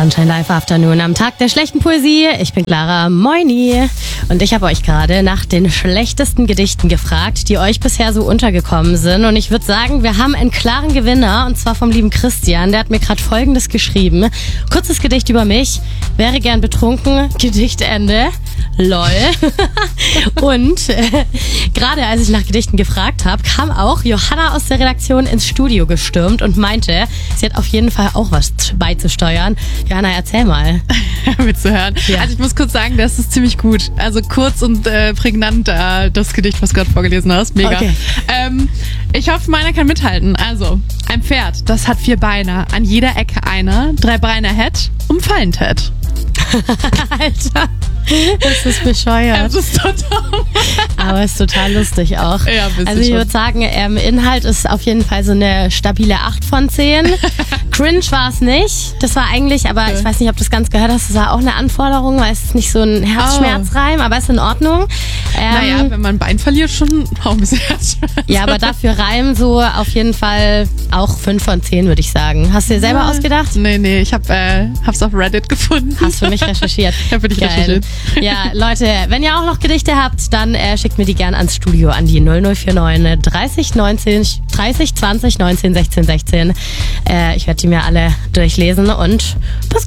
Sunshine Live Afternoon am Tag der schlechten Poesie. Ich bin Clara, moini. Und ich habe euch gerade nach den schlechtesten Gedichten gefragt, die euch bisher so untergekommen sind. Und ich würde sagen, wir haben einen klaren Gewinner, und zwar vom lieben Christian. Der hat mir gerade Folgendes geschrieben. Kurzes Gedicht über mich. Wäre gern betrunken. Gedichtende. Lol. Und gerade als ich nach Gedichten gefragt habe, kam auch Johanna aus der Redaktion ins Studio gestürmt und meinte, sie hat auf jeden Fall auch was beizusteuern. Johanna, erzähl mal. Willst du hören? Ja. Also ich muss kurz sagen, das ist ziemlich gut. Also kurz und prägnant das Gedicht, was du gerade vorgelesen hast. Mega. Okay. Ich hoffe, meiner kann mithalten. Also, ein Pferd, das hat 4 Beine, an jeder Ecke einer, 3 Beine hätt, umfallen tät. Alter, das ist bescheuert. Das ist total. Aber ist total lustig auch. Ja, bist also du ich schon. würde sagen, Inhalt ist auf jeden Fall so eine stabile 8 von 10. Cringe war es nicht. Das war eigentlich, aber ich weiß nicht, ob du das ganz gehört hast, das war auch eine Anforderung, weil es ist nicht so ein Herzschmerzreim, aber ist in Ordnung. Naja, wenn man ein Bein verliert, schon auch ein bisschen Herzschmerz. Ja, aber dafür Reim so auf jeden Fall auch 5 von 10, würde ich sagen. Hast du dir selber ausgedacht? Nee, ich hab's auf Reddit gefunden. Hast für mich reschrechiert. Ich hab für dich Geil. recherchiert. Ja, Leute, wenn ihr auch noch Gedichte habt, dann schickt mir die gern ans Studio an die 0049 30 20 19 16 16. Ich werde die mir alle durchlesen und bis